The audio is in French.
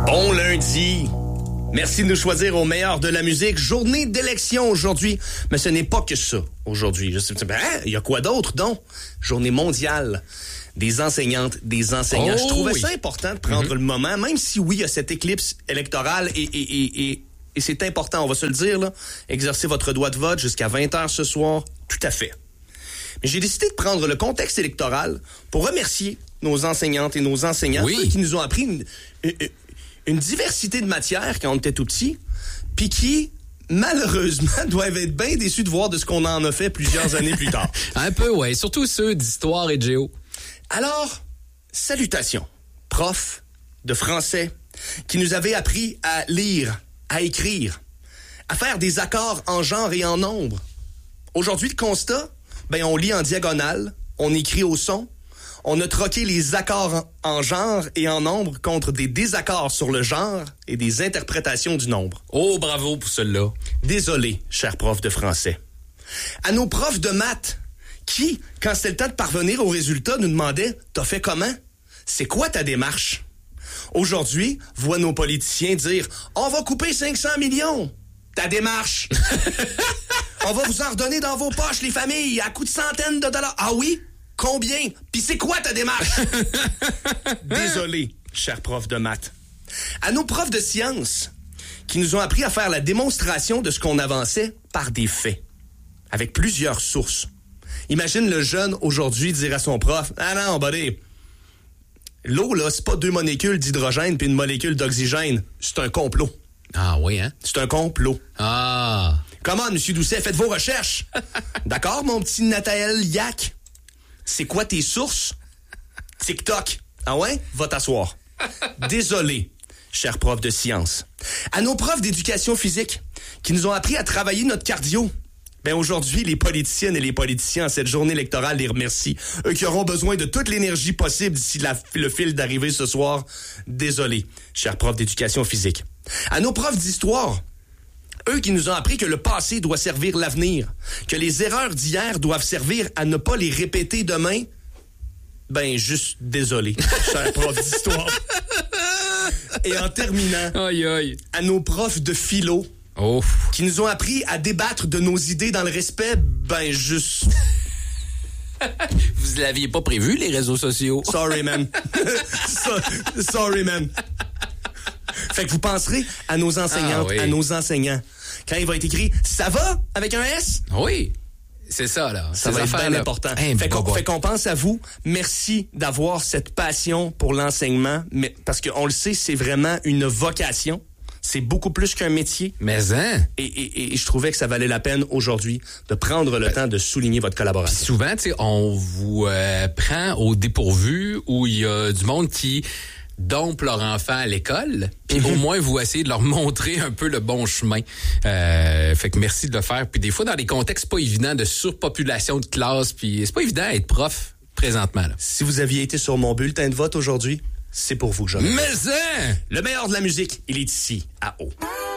Bon lundi. Merci de nous choisir au meilleur de la musique. Journée d'élection aujourd'hui. Mais ce n'est pas que ça aujourd'hui. Je sais, il y a quoi d'autre donc? Journée mondiale des enseignantes, des enseignants. Je trouvais ça important de prendre le moment, même si oui, il y a cette éclipse électorale et c'est important, on va se le dire, là, exercer votre droit de vote jusqu'à 20h ce soir, tout à fait. Mais j'ai décidé de prendre le contexte électoral pour remercier nos enseignantes et nos enseignants qui nous ont appris une diversité de matières quand on était tout petits, puis qui, malheureusement, doivent être bien déçus de voir de ce qu'on en a fait plusieurs années plus tard. Un peu, ouais. Surtout ceux d'histoire et de géo. Alors, salutations, prof de français, qui nous avait appris à lire, à écrire, à faire des accords en genre et en nombre. Aujourd'hui, le constat, on lit en diagonale, on écrit au son, on a troqué les accords en genre et en nombre contre des désaccords sur le genre et des interprétations du nombre. Oh, bravo pour celle-là. Désolé, cher prof de français. À nos profs de maths, qui, quand c'était le temps de parvenir au résultat, nous demandaient « T'as fait comment? C'est quoi ta démarche? » Aujourd'hui, voient nos politiciens dire « On va couper 500 millions! Ta démarche! On va vous en redonner dans vos poches, les familles, à coût de centaines de dollars. Ah oui? Combien? Puis c'est quoi ta démarche? » Désolé, cher prof de maths. À nos profs de sciences, qui nous ont appris à faire la démonstration de ce qu'on avançait par des faits, avec plusieurs sources. Imagine le jeune aujourd'hui dire à son prof « Ah non, buddy, l'eau, là, c'est pas 2 molécules d'hydrogène puis une molécule d'oxygène. C'est un complot. » Ah oui, hein? C'est un complot. Ah! Comment, M. Doucet, faites vos recherches. D'accord, mon petit Nathaël Yak? C'est quoi tes sources? TikTok. Ah ouais? Va t'asseoir. Désolé, cher prof de sciences. À nos profs d'éducation physique, qui nous ont appris à travailler notre cardio. Aujourd'hui, les politiciennes et les politiciens à cette journée électorale les remercient. Eux qui auront besoin de toute l'énergie possible d'ici le fil d'arrivée ce soir. Désolé, cher prof d'éducation physique. À nos profs d'histoire, eux qui nous ont appris que le passé doit servir l'avenir, que les erreurs d'hier doivent servir à ne pas les répéter demain. Juste désolé, cher prof d'histoire. Et en terminant, à nos profs de philo, qui nous ont appris à débattre de nos idées dans le respect, juste... Vous l'aviez pas prévu, les réseaux sociaux? Sorry, man. Sorry, man. Fait que vous penserez à nos enseignantes, à nos enseignants. Quand il va être écrit « Ça va? » avec un S? Oui, c'est ça, là. Ça va être bien important. Fait qu'on pense à vous. Merci d'avoir cette passion pour l'enseignement, mais parce qu'on le sait, c'est vraiment une vocation. C'est beaucoup plus qu'un métier. Mais hein? Et je trouvais que ça valait la peine aujourd'hui de prendre le temps de souligner votre collaboration. Souvent, tu sais, on vous prend au dépourvu où il y a du monde qui dompent leur enfant à l'école, puis au moins vous essayez de leur montrer un peu le bon chemin. Fait que merci de le faire. Puis des fois, dans des contextes pas évidents de surpopulation de classe, puis c'est pas évident d'être prof présentement. Là. Si vous aviez été sur mon bulletin de vote aujourd'hui, c'est pour vous que je Mais ça! Le meilleur de la musique, il est ici, à Haut.